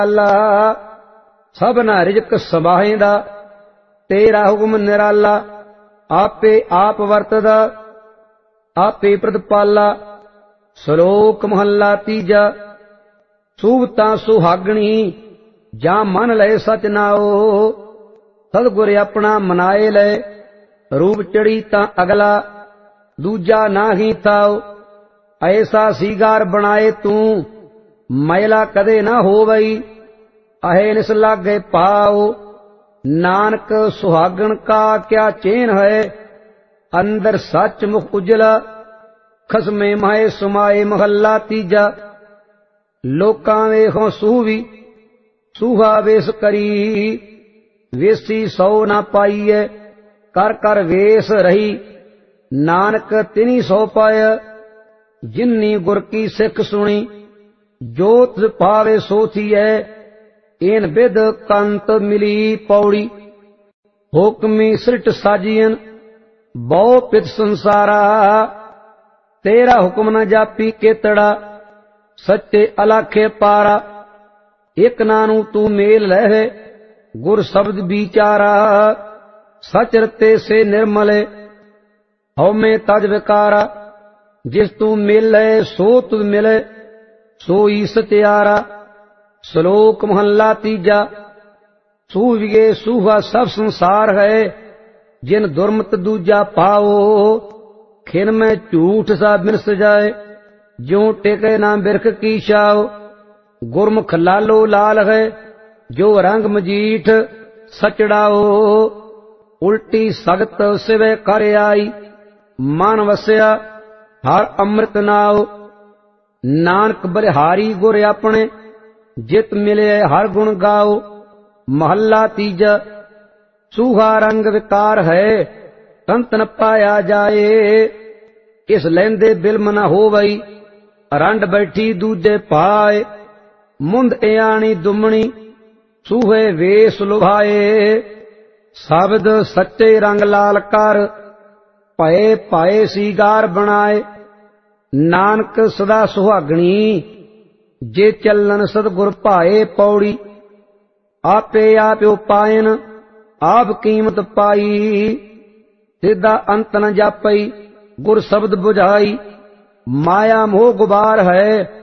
ਅੱਲਾ ਸਭਨਾ ਰਿਜ਼ਕ ਸਮਾਹੇਂਦਾ, ਤੇਰਾ ਹੁਕਮ ਨਿਰਾਲਾ। ਆਪੇ ਆਪ ਵਰਤਦਾ, ਆਪੇ ਪ੍ਰਤਪਾਲਾ। ਸ਼ਲੋਕ ਮਹੱਲਾ ਤੀਜਾ। ਸੂਬਤਾਂ ਸੁਹਾਗਣੀ, ਜਾਂ ਮਨ ਲਏ ਸਚ ਨਾਓ। ਸਤਿਗੁਰ ਆਪਣਾ ਮਨਾਏ ਲਏ, ਰੂਪ ਚੜੀ ਤਾਂ ਅਗਲਾ, ਦੂਜਾ ਨਾਹੀ ਤਾਓ। ਐਸਾ ਸੀਗਾਰ ਬਣਾਏ ਤੂੰ, ਮੈਲਾ ਕਦੇ ਨਾ ਹੋਵਈ। ਅਹੇ ਨਿਸ ਲਾਗੇ ਪਾਓ, ਨਾਨਕ ਸੁਹਾਗਣ ਕਾ ਕਿਆ ਚੇਨ ਹੈ। ਅੰਦਰ ਸੱਚ ਮੁਖ ਉਜਲਾ, ਖਸਮੇ ਮਾਏ ਸੁਮਾਏ। ਮਹੱਲਾ ਤੀਜਾ। ਲੋਕਾਂ ਵੇਖੋਂ ਸੂਹੀ, ਸੂਹਾ ਵੇਸ ਕਰੀ। ਵੇਸੀ ਸੌ ਨਾ ਪਾਈਐ, ਕਰ ਕਰ ਵੇਸ ਰਹੀ। ਨਾਨਕ ਤਿਨੀ ਸੌ ਪਾਇਆ, ਜਿਨੀ ਗੁਰ ਕੀ ਸਿੱਖ ਸੁਣੀ। ਜੋ ਤਿਸ ਪਾਵੇ ਸੋ ਥੀਐ, ਏਨ ਬਿਦ ਕੰਤ ਮਿਲੀ ਪੌੜੀ। ਹੁਕਮੀ ਸ੍ਰਿਟ ਸਾਜੀਅਨ, ਬਹੁ ਪਿਤ ਸੰਸਾਰਾ। ਤੇਰਾ ਹੁਕਮ ਨ ਜਾਪੀ ਕੇਤੜਾ, ਸੱਚੇ ਅਲਾਖੇ ਪਾਰਾ। ਇਕ ਨਾਨੂੰ ਤੂੰ ਮੇਲ ਲਹਿ, ਗੁਰ ਸ਼ਬਦ ਵਿਚਾਰਾ। ਸਚ ਰਤੇ ਸੇ ਨਿਰਮਲੇ, ਹਉਮੈ ਤਜ ਵਿਕਾਰਾ। ਜਿਸ ਤੂੰ ਮਿਲੈ ਸੋ ਤੁਧ ਮਿਲੈ, ਸੋਈ ਸਤਿਆਰਾ। ਸ਼ਲੋਕ ਮਹੱਲਾ ਤੀਜਾ। ਸੂਹੀਏ ਸੂਹਾ ਸਭ ਸੰਸਾਰ ਹੈ, ਜਿਨ ਦੁਰਮਤ ਦੂਜਾ ਪਾਓ। ਖਿਨ ਮੈਂ ਝੂਠ ਸਾ ਬਿਨਸ ਜਾਏ, ਜਿਉ ਟਿਕੇ ਨਾ ਬਿਰਖ ਕੀ ਛਾਓ। ਗੁਰਮੁਖ ਲਾਲੋ ਲਾਲ ਹੈ, ਜੋ ਰੰਗ ਮਜੀਠ ਸਚੜਾਓ। ਉਲਟੀ ਸਗਤ ਸਿਵੇ ਕਰ ਆਈ, ਮਨ ਵਸਿਆ ਹਰ ਅੰਮ੍ਰਿਤ ਨਾਉ। ਨਾਨਕ ਬਲਿਹਾਰੀ ਗੁਰ ਆਪਣੇ, ਜਿਤ ਮਿਲੇ ਹਰ ਗੁਣ ਗਾਓ। ਮਹੱਲਾ ਤੀਜਾ। ਸੂਹਾ ਰੰਗ ਵਿਕਾਰ ਹੈ, ਤੰਤ ਨ ਪਾਇਆ ਜਾਏ। ਇਸ ਲੈਂਦੇ ਬਿਲਮ ਨ ਹੋਵਈ, ਰੰਡ ਬੈਠੀ ਦੂਜੇ ਪਾਏ। ਮੁੰਦ ਇਆਣੀ ਦੁਮਣੀ, ਸੂਹੇ ਵੇਸ ਲੁਭਾਏ। ਸ਼ਬਦ ਸੱਚੇ ਰੰਗ ਲਾਲ ਕਰ, ਭਏ ਭਾਏ ਸੀਗਾਰ ਬਣਾਏ। ਨਾਨਕ ਸਦਾ ਸੁਹਾਗਣੀ, ਜੇ ਚੱਲਨ ਸਤਿਗੁਰ ਭਾਏ ਪੌੜੀ। ਆਪੇ ਆਪ ਉਪਾਇਨ, ਆਪ ਕੀਮਤ ਪਾਈ। ਸਿੱਧਾ ਅੰਤ ਨ ਜਾਪਈ, ਗੁਰ ਸ਼ਬਦ ਬੁਝਾਈ। ਮਾਇਆ ਮੋਹ ਗੁਬਾਰ ਹੈ,